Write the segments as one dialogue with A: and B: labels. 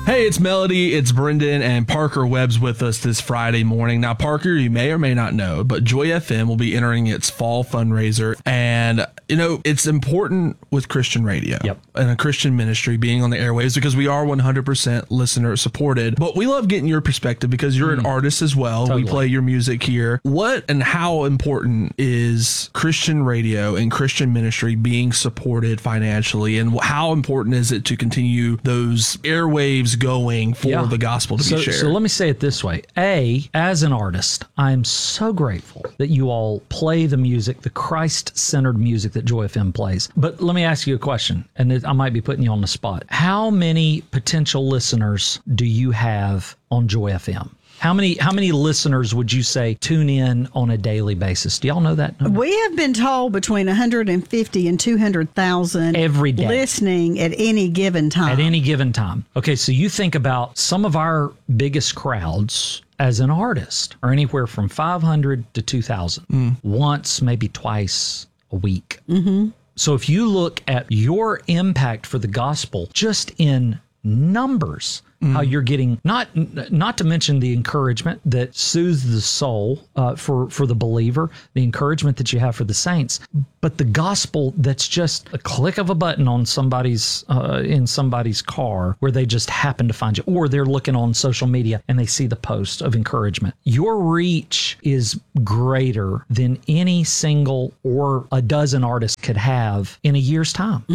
A: Hey, it's Melody, it's Brendan, and Parker Webb's with us this Friday morning. Now, Parker, you may or may not know, but Joy FM will be entering its fall fundraiser. And, you know, it's important with Christian radio and a Christian ministry being on the airwaves because we are 100% listener supported. But we love getting your perspective because you're an artist as well. Totally. We play your music here. What and how important is Christian radio and Christian ministry being supported financially? And how important is it to continue those airwaves going for the gospel to be shared?
B: So let me say it this way. As an artist, I'm so grateful that you all play the music, the Christ-centered music that Joy FM plays. But let me ask you a question, and I might be putting you on the spot. How many potential listeners do you have on Joy FM? How many listeners would you say tune in on a daily basis? Do y'all know that number?
C: We have been told between 150 and 200,000
B: every day
C: listening at any given time.
B: At any given time. Okay, so you think about some of our biggest crowds as an artist are anywhere from 500 to 2,000, once, maybe twice a week. Mm-hmm. So if you look at your impact for the gospel just in numbers, how you're getting, not to mention the encouragement that soothes the soul for the believer, the encouragement that you have for the saints, but the gospel that's just a click of a button on somebody's in somebody's car where they just happen to find you, or they're looking on social media and they see the post of encouragement. Your reach is greater than any single or a dozen artists could have in a year's time.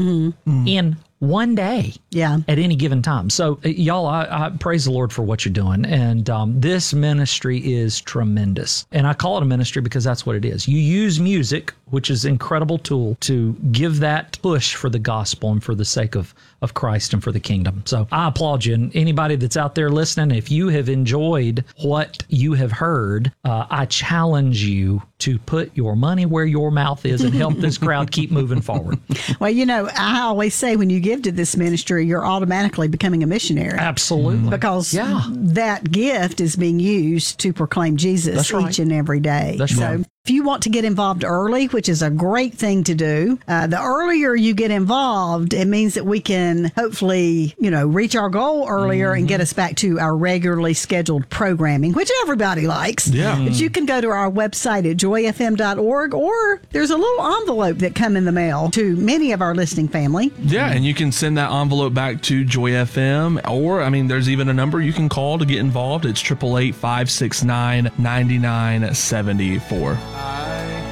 B: In one day at any given time. So y'all, I praise the Lord for what you're doing. And this ministry is tremendous. And I call it a ministry because that's what it is. You use music, which is an incredible tool to give that push for the gospel and for the sake of Christ and for the kingdom. So I applaud you. And anybody that's out there listening, if you have enjoyed what you have heard, I challenge you to put your money where your mouth is and help this crowd keep moving forward.
C: Well, you know, I always say when you give to this ministry, you're automatically becoming a missionary.
B: Absolutely.
C: Because that gift is being used to proclaim Jesus each and every day.
B: That's right.
C: If you want to get involved early, which is a great thing to do, the earlier you get involved, it means that we can hopefully, reach our goal earlier and get us back to our regularly scheduled programming, which everybody likes.
A: Yeah.
C: But you can go to our website at joyfm.org, or there's a little envelope that come in the mail to many of our listening family.
A: Yeah, and you can send that envelope back to Joy FM, or, there's even a number you can call to get involved. It's 888-569-9974.